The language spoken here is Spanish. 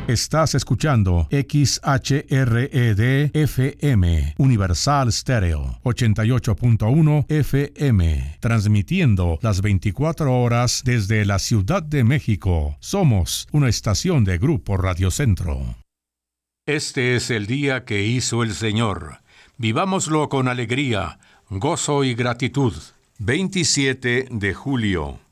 Estás escuchando XHRED-FM, Universal Stereo, 88.1 FM, transmitiendo las 24 horas desde la Ciudad de México. Somos una estación de Grupo Radio Centro. Este es el día que hizo el Señor. Vivámoslo con alegría, gozo y gratitud. 27 de julio.